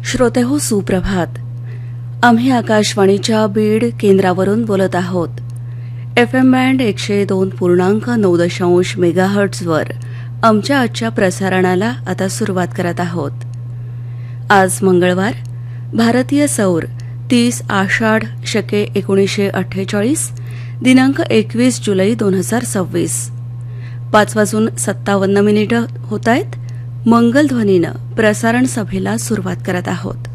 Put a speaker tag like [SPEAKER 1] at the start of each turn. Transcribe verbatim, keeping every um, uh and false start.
[SPEAKER 1] श्रोतेहो सुप्रभात. आम्ही आकाशवाणीच्या बीड केंद्रावरून बोलत आहोत. एफ एम बँड एकशे दोन पूर्णांक नऊ दशांश मेगाहर्ट्झवर आमच्या आजच्या प्रसारणाला आता सुरुवात करत आहोत. आज मंगळवार, भारतीय सौर तीस आषाढ शके एकोणीसशे अठ्ठेचाळीस, दिनांक एकवीस जुलै दोन हजार सव्वीस. पाच वाजून सत्तावन्न मिनिटं होत आहेत. मंगलध्वनीनं प्रसारण सभेला सुरुवात करत आहोत.